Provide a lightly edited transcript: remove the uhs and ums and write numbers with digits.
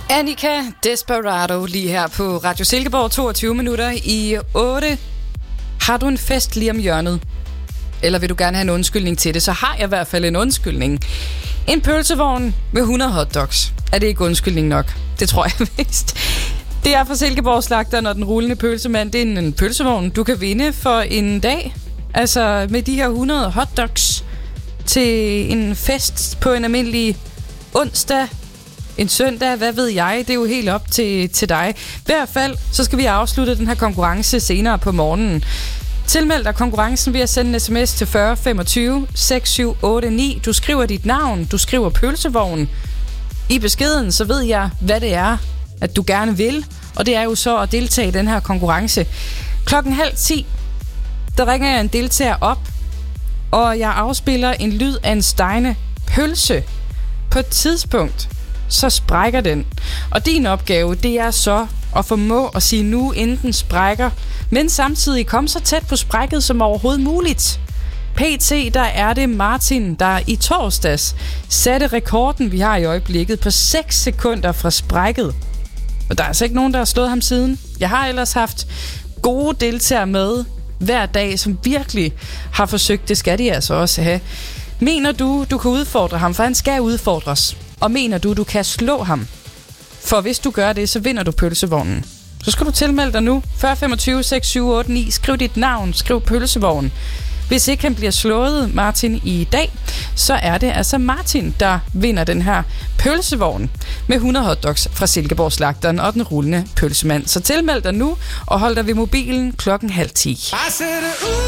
Annika Desperado lige her på Radio Silkeborg, 22 minutter i 8. Har du en fest lige om hjørnet? Eller vil du gerne have en undskyldning til det? Så har jeg i hvert fald en undskyldning. En pølsevogn med 100 hotdogs. Er det ikke undskyldning nok? Det tror jeg vist. Det er fra Silkeborg Slagteren og den rullende pølsemand. Det er en pølsevogn, du kan vinde for en dag. Altså med de her 100 hotdogs til en fest på en almindelig onsdag, en søndag, hvad ved jeg. Det er jo helt op til dig. I hvert fald, så skal vi afslutte den her konkurrence senere på morgenen. Tilmeld dig konkurrencen ved at sende en sms til 40 25 6789. Du skriver dit navn, du skriver pølsevogn. I beskeden, så ved jeg, hvad det er, at du gerne vil. Og det er jo så at deltage i den her konkurrence. 9:30, der ringer jeg en deltager op, og jeg afspiller en lyd af en stegende pølse. På et tidspunkt, så sprækker den. Og din opgave, det er så at formå at sige nu, inden den sprækker, men samtidig komme så tæt på sprækket som overhovedet muligt. PT, der er det Martin, der i torsdags satte rekorden, vi har i øjeblikket, på 6 sekunder fra sprækket. Og der er altså ikke nogen, der har slået ham siden. Jeg har ellers haft gode deltagere med hver dag, som virkelig har forsøgt. Det skal de altså også have. Mener du kan udfordre ham, for han skal udfordres? Og mener du kan slå ham? For hvis du gør det, så vinder du pølsevognen. Så skal du tilmelde dig nu. 40 25 6789. Skriv dit navn, skriv pølsevogn. Hvis ikke han bliver slået, Martin, i dag, så er det altså Martin, der vinder den her pølsevogn med 100 hotdogs fra Silkeborg Slagteren og den rullende pølsemand. Så tilmeld dig nu og hold dig ved mobilen 9:30.